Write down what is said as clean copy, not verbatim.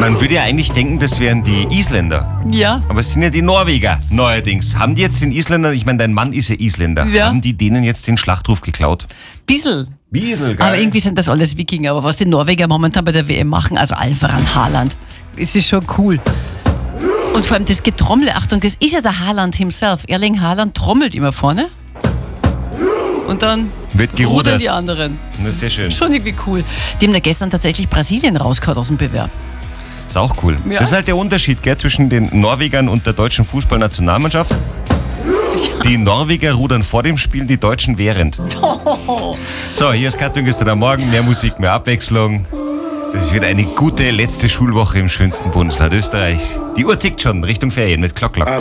Man würde ja eigentlich denken, das wären die Isländer. Ja. Aber es sind ja die Norweger neuerdings. Haben die jetzt den Isländern, ich meine, dein Mann ist ja Isländer, Ja. haben die denen jetzt den Schlachtruf geklaut? Bissl. Wiesel, geil. Aber irgendwie sind das alles Wikinger. Aber was die Norweger momentan bei der WM machen, also allen voran Haaland, ist es schon cool. Und vor allem das Getrommel, Achtung, das ist ja der Haaland himself. Erling Haaland trommelt immer vorne. Und dann Wird rudern gerudert. die anderen. Das ist sehr schön. Schon irgendwie cool. Die haben da gestern tatsächlich Brasilien rausgehauen aus dem Bewerb. Ist auch cool. Ja. Das ist halt der Unterschied, gell, zwischen den Norwegern und der deutschen Fußballnationalmannschaft. Die Norweger rudern vor dem Spiel, die Deutschen während. So, hier ist Katrin gestern am Morgen. Mehr Musik, mehr Abwechslung. Das wird eine gute letzte Schulwoche im schönsten Bundesland Österreichs. Die Uhr tickt schon Richtung Ferien mit Glock, Glock.